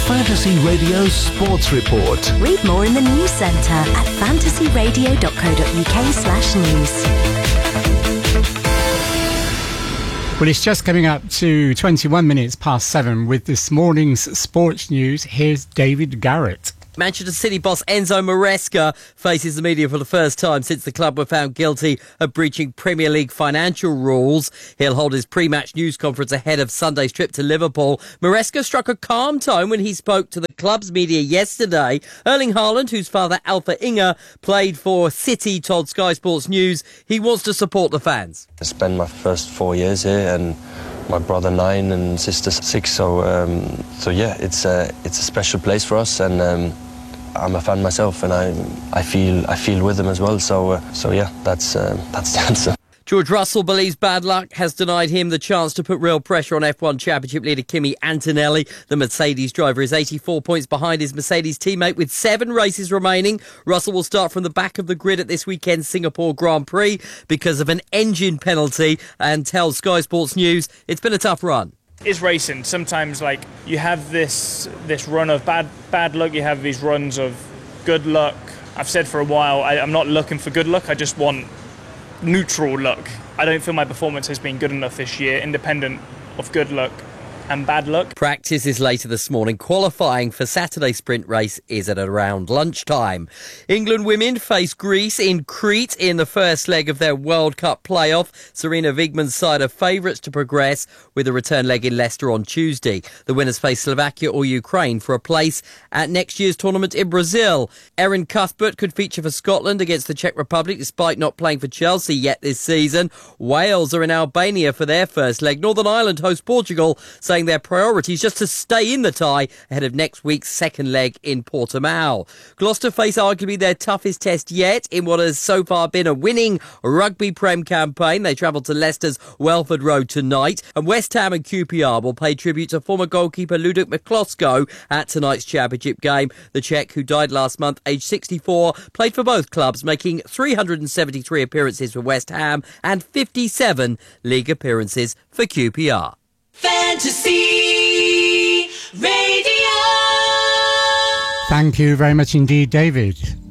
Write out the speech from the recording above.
Fantasy Radio Sports Report. Read more in the news centre at fantasyradio.co.uk/news. Well, it's just coming up to 21 minutes past 7 with this morning's sports news. Here's David Garrett. Manchester City boss Enzo Maresca faces the media for the first time since the club were found guilty of breaching Premier League financial rules. He'll hold his pre-match news conference ahead of Sunday's trip to Liverpool. Maresca struck a calm tone when he spoke to the club's media yesterday. Erling Haaland, whose father Alpha Inge played for City, told Sky Sports News he wants to support the fans. I spent my first 4 years here and my brother 9 and sister 6, so yeah, it's a special place for us, and I'm a fan myself, and I feel with them as well. So yeah, that's the answer. George Russell believes bad luck has denied him the chance to put real pressure on F1 Championship leader Kimi Antonelli. The Mercedes driver is 84 points behind his Mercedes teammate with 7 races remaining. Russell will start from the back of the grid at this weekend's Singapore Grand Prix because of an engine penalty, and tells Sky Sports News it's been a tough run. It's racing. Sometimes, like, you have this run of bad luck, you have these runs of good luck. I've said for a while, I'm not looking for good luck, I just want neutral luck. I don't feel my performance has been good enough this year, independent of good luck and bad luck. Practice is later this morning. Qualifying for Saturday's sprint race is at around lunchtime. England women face Greece in Crete in the first leg of their World Cup playoff. Serena Wigman's side are favourites to progress with a return leg in Leicester on Tuesday. The winners face Slovakia or Ukraine for a place at next year's tournament in Brazil. Erin Cuthbert could feature for Scotland against the Czech Republic despite not playing for Chelsea yet this season. Wales are in Albania for their first leg. Northern Ireland host Portugal, saying their priority is just to stay in the tie ahead of next week's second leg in Portimao. Gloucester face arguably their toughest test yet in what has so far been a winning Rugby Prem campaign. They travel to Leicester's Welford Road tonight, and West Ham and QPR will pay tribute to former goalkeeper Ludek Miklosko at tonight's championship game. The Czech, who died last month aged 64, played for both clubs, making 373 appearances for West Ham and 57 league appearances for QPR. Fantasy Radio. Thank you very much indeed, David.